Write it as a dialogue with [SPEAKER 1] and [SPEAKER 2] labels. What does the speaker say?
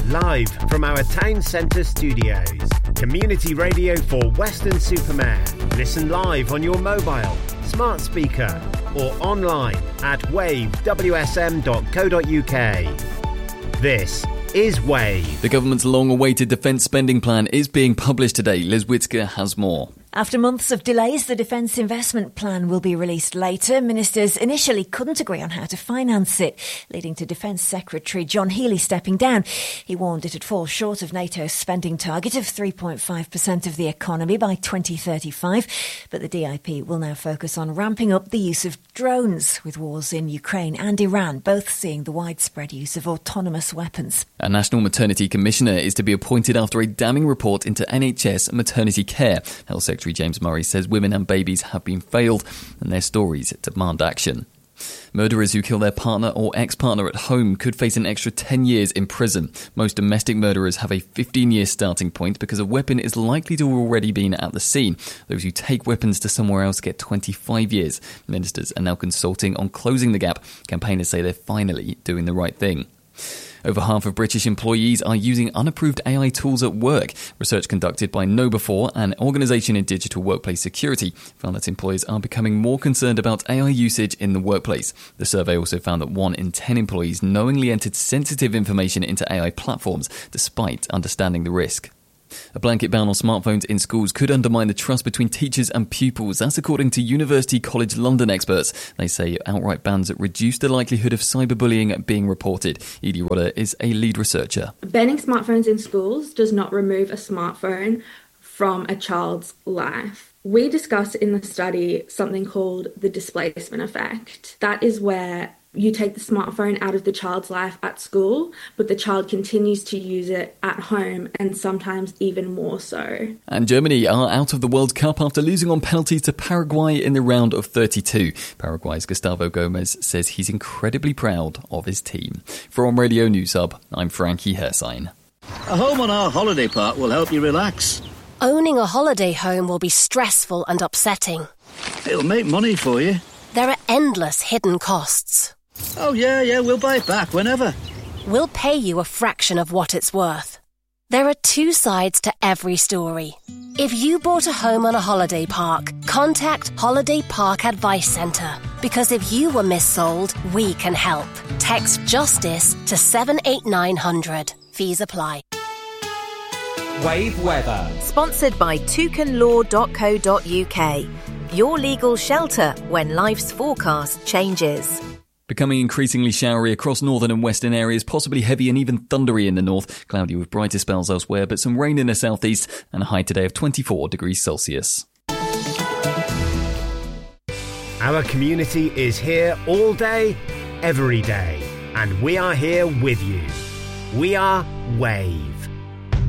[SPEAKER 1] Live from our town centre studios. Community radio for Weston-super-Mare. Listen live on your mobile, smart speaker or online at wavewsm.co.uk. This is Wave.
[SPEAKER 2] The government's long-awaited defence spending plan is being published today. Liz Whittaker has more.
[SPEAKER 3] After months of delays, the Defence Investment Plan will be released later. Ministers initially couldn't agree on how to finance it, leading to Defence Secretary John Healey stepping down. He warned it'd fall short of NATO's spending target of 3.5% of the economy by 2035. But the DIP will now focus on ramping up the use of drones, with wars in Ukraine and Iran both seeing the widespread use of autonomous weapons.
[SPEAKER 2] A National Maternity Commissioner is to be appointed after a damning report into NHS maternity care. Health Secretary James Murray says women and babies have been failed and their stories demand action. Murderers who kill their partner or ex-partner at home could face an extra 10 years in prison. Most domestic murderers have a 15-year starting point because a weapon is likely to have already been at the scene. Those who take weapons to somewhere else get 25 years. Ministers are now consulting on closing the gap. Campaigners say they're finally doing the right thing. Over half of British employees are using unapproved AI tools at work. Research conducted by KnowBe4, an organisation in digital workplace security, found that employers are becoming more concerned about AI usage in the workplace. The survey also found that 1 in 10 employees knowingly entered sensitive information into AI platforms, despite understanding the risk. A blanket ban on smartphones in schools could undermine the trust between teachers and pupils. That's according to University College London experts. They say outright bans reduce the likelihood of cyberbullying being reported. Edie Rodder is a lead researcher.
[SPEAKER 4] Banning smartphones in schools does not remove a smartphone from a child's life. We discuss in the study something called the displacement effect. That is where you take the smartphone out of the child's life at school, but the child continues to use it at home and sometimes even more so.
[SPEAKER 2] And Germany are out of the World Cup after losing on penalties to Paraguay in the round of 32. Paraguay's Gustavo Gomez says he's incredibly proud of his team. For On Radio News Hub, I'm Frankie Hersign.
[SPEAKER 5] A home on our holiday park will help you relax.
[SPEAKER 6] Owning a holiday home will be stressful and upsetting.
[SPEAKER 5] It'll make money for you.
[SPEAKER 6] There are endless hidden costs.
[SPEAKER 5] Oh, yeah, we'll buy it back whenever.
[SPEAKER 6] We'll pay you a fraction of what it's worth. There are 2 sides to every story. If you bought a home on a holiday park, contact Holiday Park Advice Centre. Because if you were missold, we can help. Text JUSTICE to 78900. Fees apply.
[SPEAKER 7] Wave Weather. Sponsored by toucanlaw.co.uk. Your legal shelter when life's forecast changes.
[SPEAKER 2] Becoming increasingly showery across northern and western areas, possibly heavy and even thundery in the north. Cloudy with brighter spells elsewhere, but some rain in the southeast and a high today of 24 degrees Celsius.
[SPEAKER 1] Our community is here all day, every day, and we are here with you. We are Wave.